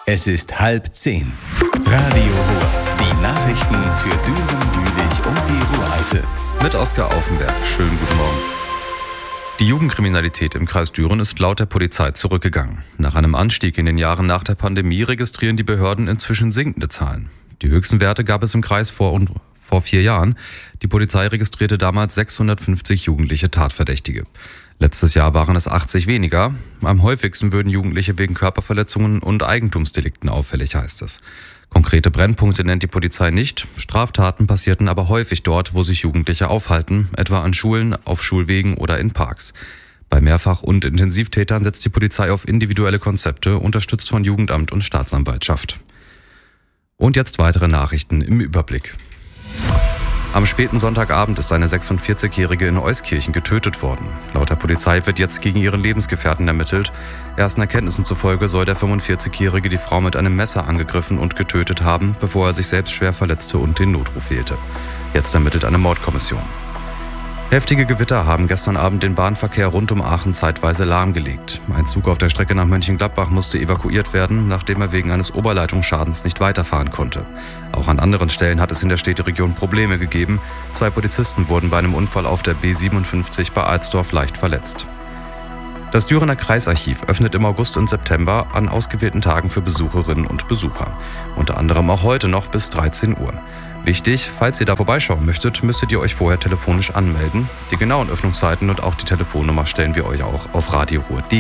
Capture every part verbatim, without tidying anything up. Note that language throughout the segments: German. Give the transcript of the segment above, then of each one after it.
Es ist halb zehn. Radio Ruhr. Die Nachrichten für Düren, Jülich und die Ruhr-Eifel. Mit Oskar Aufenberg. Schönen guten Morgen. Die Jugendkriminalität im Kreis Düren ist laut der Polizei zurückgegangen. Nach einem Anstieg in den Jahren nach der Pandemie registrieren die Behörden inzwischen sinkende Zahlen. Die höchsten Werte gab es im Kreis vor und vor vier Jahren. Die Polizei registrierte damals sechshundertfünfzig jugendliche Tatverdächtige. Letztes Jahr waren es achtzig weniger. Am häufigsten würden Jugendliche wegen Körperverletzungen und Eigentumsdelikten auffällig, heißt es. Konkrete Brennpunkte nennt die Polizei nicht. Straftaten passierten aber häufig dort, wo sich Jugendliche aufhalten, etwa an Schulen, auf Schulwegen oder in Parks. Bei Mehrfach- und Intensivtätern setzt die Polizei auf individuelle Konzepte, unterstützt von Jugendamt und Staatsanwaltschaft. Und jetzt weitere Nachrichten im Überblick. Am späten Sonntagabend ist eine sechsundvierzigjährige in Euskirchen getötet worden. Laut der Polizei wird jetzt gegen ihren Lebensgefährten ermittelt. Ersten Erkenntnissen zufolge soll der fünfundvierzigjährige die Frau mit einem Messer angegriffen und getötet haben, bevor er sich selbst schwer verletzte und den Notruf wählte. Jetzt ermittelt eine Mordkommission. Heftige Gewitter haben gestern Abend den Bahnverkehr rund um Aachen zeitweise lahmgelegt. Ein Zug auf der Strecke nach Mönchengladbach musste evakuiert werden, nachdem er wegen eines Oberleitungsschadens nicht weiterfahren konnte. Auch an anderen Stellen hat es in der Städteregion Probleme gegeben. Zwei Polizisten wurden bei einem Unfall auf der B siebenundfünfzig bei Alsdorf leicht verletzt. Das Dürener Kreisarchiv öffnet im August und September an ausgewählten Tagen für Besucherinnen und Besucher. Unter anderem auch heute noch bis dreizehn Uhr. Wichtig, falls ihr da vorbeischauen möchtet, müsstet ihr euch vorher telefonisch anmelden. Die genauen Öffnungszeiten und auch die Telefonnummer stellen wir euch auch auf radioruhr punkt de.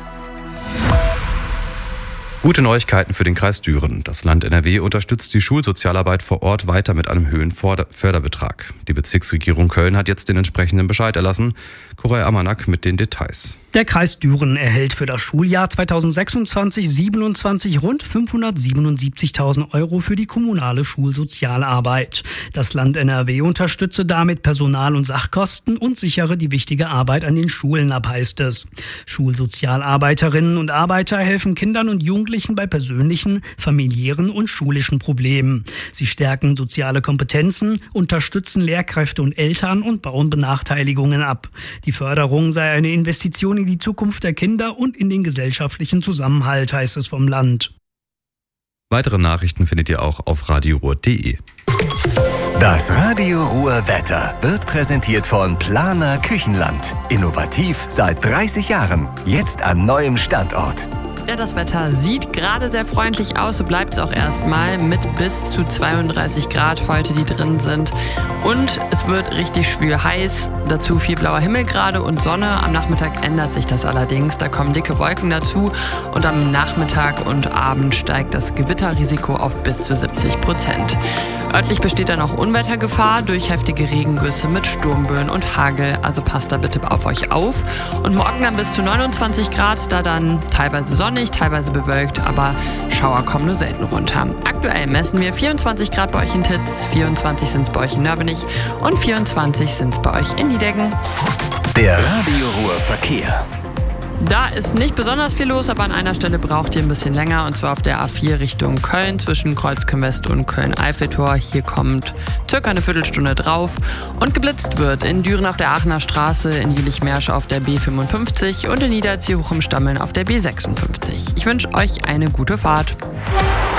Gute Neuigkeiten für den Kreis Düren. Das Land N R W unterstützt die Schulsozialarbeit vor Ort weiter mit einem höheren Förderbetrag. Die Bezirksregierung Köln hat jetzt den entsprechenden Bescheid erlassen. Koray Amanak mit den Details. Der Kreis Düren erhält für das Schuljahr zweitausendsechsundzwanzig siebenundzwanzig rund fünfhundertsiebenundsiebzigtausend Euro für die kommunale Schulsozialarbeit. Das Land N R W unterstütze damit Personal- und Sachkosten und sichere die wichtige Arbeit an den Schulen ab, heißt es. Schulsozialarbeiterinnen und Arbeiter helfen Kindern und Jugendlichen bei persönlichen, familiären und schulischen Problemen. Sie stärken soziale Kompetenzen, unterstützen Lehrkräfte und Eltern und bauen Benachteiligungen ab. Die Förderung sei eine Investition in die Zukunft der Kinder und in den gesellschaftlichen Zusammenhalt, heißt es vom Land. Weitere Nachrichten findet ihr auch auf radioruhr punkt de. Das Radio Ruhr Wetter wird präsentiert von Planer Küchenland. Innovativ seit dreißig Jahren. Jetzt an neuem Standort. Ja, das Wetter sieht gerade sehr freundlich aus, so bleibt es auch erstmal mit bis zu zweiunddreißig Grad heute, die drin sind. Und es wird richtig schwül heiß, dazu viel blauer Himmel gerade und Sonne. Am Nachmittag ändert sich das allerdings, da kommen dicke Wolken dazu und am Nachmittag und Abend steigt das Gewitterrisiko auf bis zu siebzig Prozent. Örtlich besteht dann auch Unwettergefahr durch heftige Regengüsse mit Sturmböen und Hagel, also passt da bitte auf euch auf. Und morgen dann bis zu neunundzwanzig Grad, da dann teilweise sonnig, teilweise bewölkt, aber Schauer kommen nur selten runter. Aktuell messen wir vierundzwanzig Grad bei euch in Titz, vierundzwanzig sind es bei euch in Nörvenich und vierundzwanzig sind es bei euch in Niedeggen. Der Radio Ruhr Verkehr. Da ist nicht besonders viel los, aber an einer Stelle braucht ihr ein bisschen länger, und zwar auf der A vier Richtung Köln zwischen Kreuzköln-West und Köln-Eiffeltor. Hier kommt circa eine Viertelstunde drauf und geblitzt wird in Düren auf der Aachener Straße, in Jülich-Mersch auf der B fünfundfünfzig und in Niederzieh hoch im Stammeln auf der B sechsundfünfzig. Ich wünsche euch eine gute Fahrt.